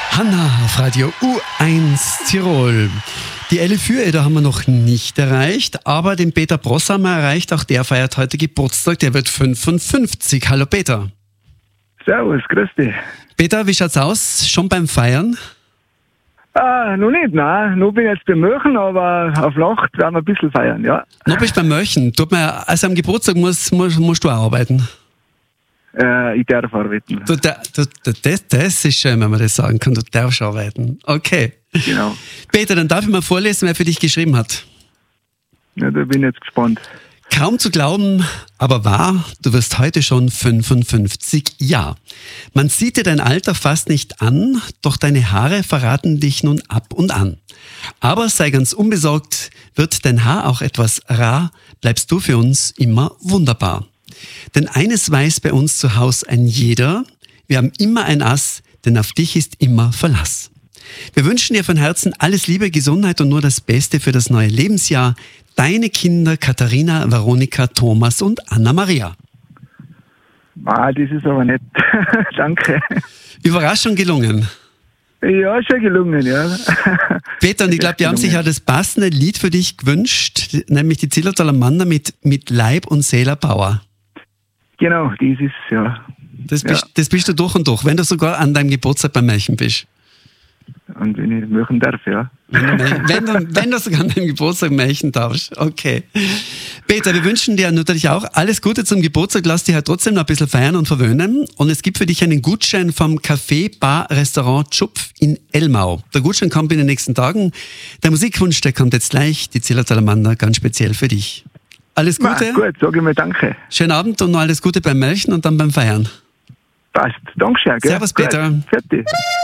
Hanna auf Radio U1 Tirol. Die Elle Füreder haben wir noch nicht erreicht, aber den Peter Bross haben wir erreicht. Auch der feiert heute Geburtstag, der wird 55. Hallo Peter. Servus, grüß dich. Peter, wie schaut's aus? Schon beim Feiern? Noch nicht, nein. Noch bin ich jetzt beim Mörchen, aber auf Nacht werden wir ein bisschen feiern, ja. Noch bist du beim Mörchen. Also am Geburtstag musst du auch arbeiten. Ich darf arbeiten. Das ist schön, wenn man das sagen kann. Du darfst arbeiten. Okay. Genau. Peter, dann darf ich mal vorlesen, wer für dich geschrieben hat. Ja, da bin ich jetzt gespannt. Kaum zu glauben, aber wahr, du wirst heute schon 55 Jahre. Man sieht dir dein Alter fast nicht an, doch deine Haare verraten dich nun ab und an. Aber sei ganz unbesorgt, wird dein Haar auch etwas rar, bleibst du für uns immer wunderbar. Denn eines weiß bei uns zu Hause ein jeder, wir haben immer ein Ass, denn auf dich ist immer Verlass. Wir wünschen dir von Herzen alles Liebe, Gesundheit und nur das Beste für das neue Lebensjahr. Deine Kinder Katharina, Veronika, Thomas und Anna-Maria. Das ist aber nett. Danke. Überraschung gelungen. Ja, schon gelungen, ja. Peter, und ich glaube, die haben sich ja das passende Lied für dich gewünscht, nämlich die Zillertaler Männer mit Leib und Seele Bauer. Genau, dieses, ja. Das bist du durch und durch, wenn du sogar an deinem Geburtstag beim Märchen bist. Und wenn ich märchen darf, ja. Wenn du sogar an deinem Geburtstag märchen darfst. Okay. Peter, wir wünschen dir natürlich auch alles Gute zum Geburtstag. Lass dich halt trotzdem noch ein bisschen feiern und verwöhnen. Und es gibt für dich einen Gutschein vom Café Bar Restaurant Tschupf in Elmau. Der Gutschein kommt in den nächsten Tagen. Der Musikwunsch, der kommt jetzt gleich. Die Zillertaler Männer ganz speziell für dich. Alles Gute. Gut, sage ich mal danke. Schönen Abend und noch alles Gute beim Märchen und dann beim Feiern. Passt. Dankeschön. Servus, Peter. Fertig.